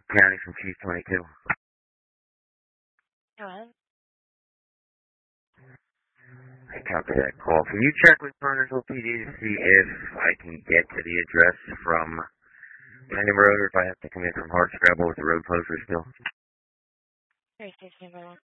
County from Chief 22. Go ahead. I copy that call. Can you check with Burnersville PD to see if I can get to the address from Landing Road, or if I have to come in from Hardscrabble with the road closer still? 316,